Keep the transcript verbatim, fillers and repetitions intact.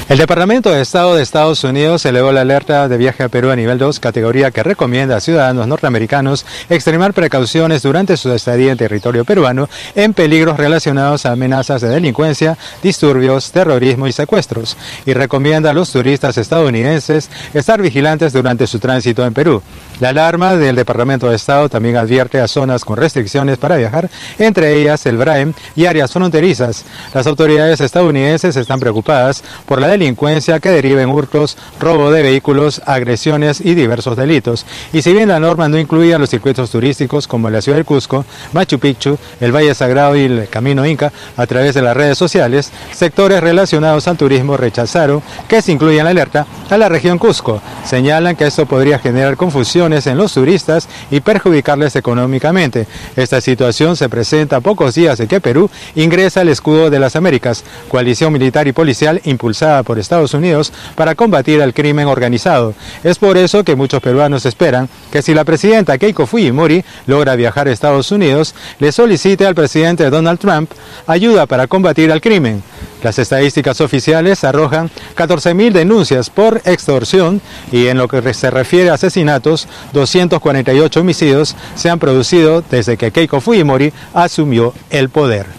El Departamento de Estado de Estados Unidos elevó la alerta de viaje a Perú a nivel dos, categoría que recomienda a ciudadanos norteamericanos extremar precauciones durante su estadía en territorio peruano en peligros relacionados a amenazas de delincuencia, disturbios, terrorismo y secuestros, y recomienda a los turistas estadounidenses estar vigilantes durante su tránsito en Perú. La alarma del Departamento de Estado también advierte a zonas con restricciones para viajar, entre ellas el Braem y áreas fronterizas. Las autoridades estadounidenses están preocupadas por la delincuencia que deriva en hurtos, robo de vehículos, agresiones y diversos delitos. Y si bien la norma no incluía los circuitos turísticos como la ciudad del Cusco, Machu Picchu, el Valle Sagrado y el Camino Inca, a través de las redes sociales, sectores relacionados al turismo rechazaron que se incluya en la alerta a la región Cusco. Señalan que esto podría generar confusiones en los turistas y perjudicarles económicamente. Esta situación se presenta a pocos días de que Perú ingresa al Escudo de las Américas, coalición militar y policial impulsada por Estados Unidos para combatir al crimen organizado. Es por eso que muchos peruanos esperan que si la presidenta Keiko Fujimori logra viajar a Estados Unidos, le solicite al presidente Donald Trump ayuda para combatir al crimen. Las estadísticas oficiales arrojan catorce mil denuncias por extorsión y en lo que se refiere a asesinatos, doscientos cuarenta y ocho homicidios se han producido desde que Keiko Fujimori asumió el poder.